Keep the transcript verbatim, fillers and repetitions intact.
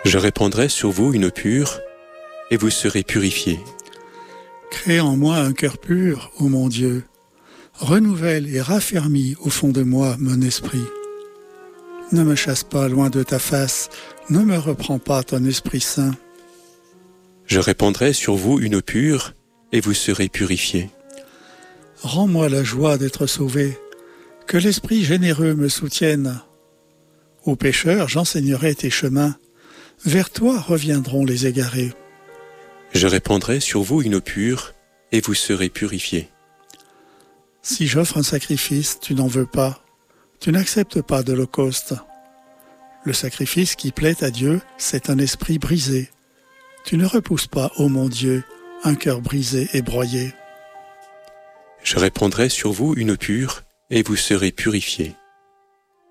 Je répandrai sur vous une eau pure, et vous serez purifiés. Crée en moi un cœur pur, ô mon Dieu. Renouvelle et raffermis au fond de moi mon esprit. Ne me chasse pas loin de ta face, ne me reprends pas ton Esprit Saint. Je répandrai sur vous une eau pure, et vous serez purifiés. Rends-moi la joie d'être sauvé, que l'Esprit généreux me soutienne. Aux pécheurs, j'enseignerai tes chemins, vers toi reviendront les égarés. Je répandrai sur vous une eau pure, et vous serez purifiés. Si j'offre un sacrifice, tu n'en veux pas, tu n'acceptes pas d'holocauste. Le sacrifice qui plaît à Dieu, c'est un esprit brisé. Tu ne repousses pas, ô mon Dieu, un cœur brisé et broyé. Je répandrai sur vous une eau pure, et vous serez purifiés.